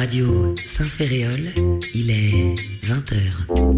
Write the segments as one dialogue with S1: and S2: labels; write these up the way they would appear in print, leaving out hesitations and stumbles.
S1: Radio Saint-Ferréol, il est 20h.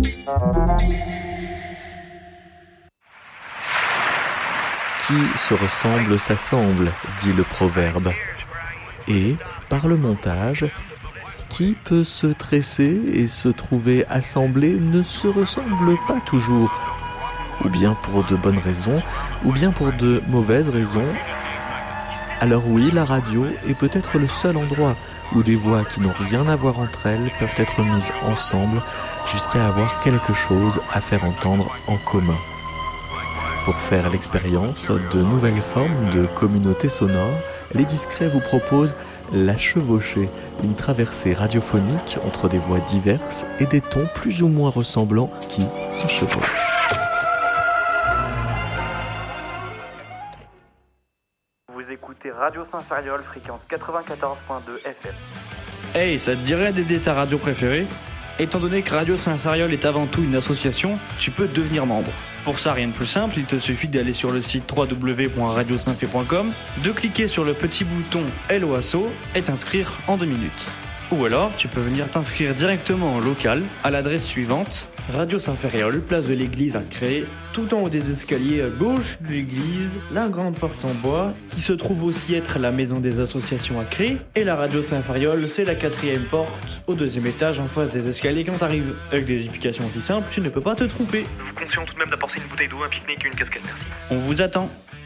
S2: Qui se ressemble s'assemble, dit le proverbe. Et, par le montage, qui peut se tresser et se trouver assemblé ne se ressemble pas toujours. Ou bien pour de bonnes raisons, ou bien pour de mauvaises raisons. Alors oui, la radio est peut-être le seul endroit où des voix qui n'ont rien à voir entre elles peuvent être mises ensemble jusqu'à avoir quelque chose à faire entendre en commun. Pour faire l'expérience de nouvelles formes de communautés sonores, les discrets vous proposent La Chevauchée, une traversée radiophonique entre des voix diverses et des tons plus ou moins ressemblants qui se chevauchent.
S3: Vous écoutez Radio Saint-Ferréol, fréquence 94.2 FM.
S4: Hey, ça te dirait d'aider ta radio préférée ? Étant donné que Radio Saint-Ferréol est avant tout une association, tu peux devenir membre. Pour ça, rien de plus simple, il te suffit d'aller sur le site www.radiosaintfé.com, de cliquer sur le petit bouton Hello Asso et t'inscrire en 2 minutes. Ou alors, tu peux venir t'inscrire directement en local à l'adresse suivante, Radio Saint-Ferréol, place de l'église à Cré, tout en haut des escaliers à gauche de l'église, la grande porte en bois, qui se trouve aussi être la maison des associations à Cré, et la Radio Saint-Ferréol, c'est la 4e porte, au 2e étage, en face des escaliers quand t'arrives. Avec des explications aussi simples, tu ne peux pas te tromper.
S3: Nous vous conseillons tout de même d'apporter une bouteille d'eau, un pique-nique et une casquette, merci.
S4: On vous attend.